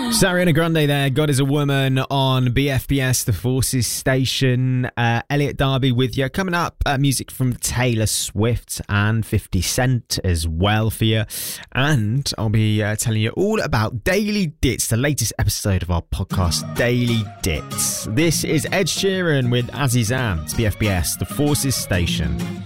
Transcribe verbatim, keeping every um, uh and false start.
Ariana Grande there, God is a Woman on B F B S, the Forces Station. Uh, Elliot Darby with you. Coming up, uh, music from Taylor Swift and fifty Cent as well for you. And I'll be uh, telling you all about Daily Dits, the latest episode of our podcast, Daily Dits. This is Ed Sheeran with Azizan. It's B F B S, the Forces Station.